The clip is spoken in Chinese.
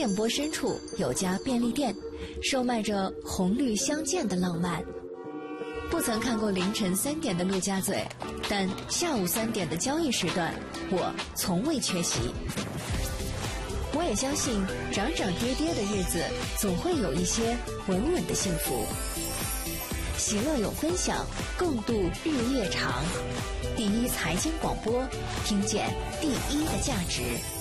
电波深处有家便利店，售卖着红绿相间的浪漫。不曾看过凌晨3点的陆家嘴，但下午3点的交易时段，我从未缺席。我也相信，涨涨跌跌的日子，总会有一些稳稳的幸福。喜乐有分享，共度日夜长。第一财经广播，听见第一的价值。